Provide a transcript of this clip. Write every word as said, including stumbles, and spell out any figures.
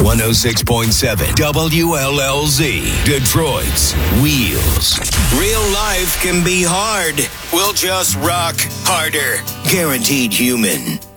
one oh six point seven W L L Z, Detroit's Wheels. Real life can be hard. We'll just rock harder. Guaranteed Human.